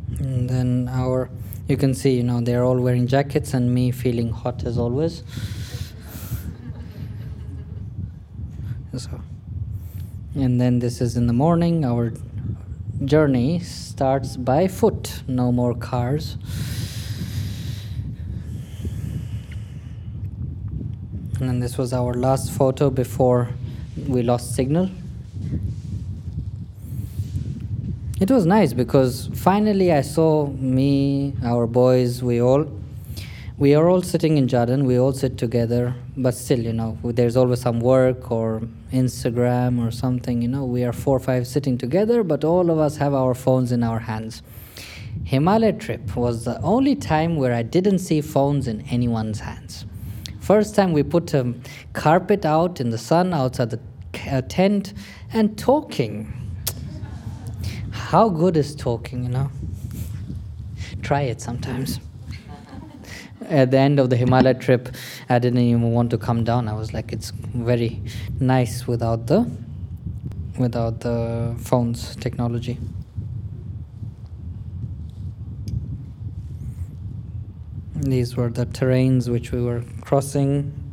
And then you can see, they're all wearing jackets and me feeling hot as always. So, and then this is in the morning. Our journey starts by foot, no more cars. And then this was our last photo before we lost signal. It was nice because finally I saw our boys, we are all sitting in Jordan, we all sit together, but still, there's always some work or Instagram or something, we are 4 or 5 sitting together, but all of us have our phones in our hands. Himalaya trip was the only time where I didn't see phones in anyone's hands. First time we put a carpet out in the sun outside the tent and talking. How good is talking, Try it sometimes. At the end of the Himalaya trip, I didn't even want to come down. I was like, it's very nice without the phones technology. These were the terrains which we were crossing.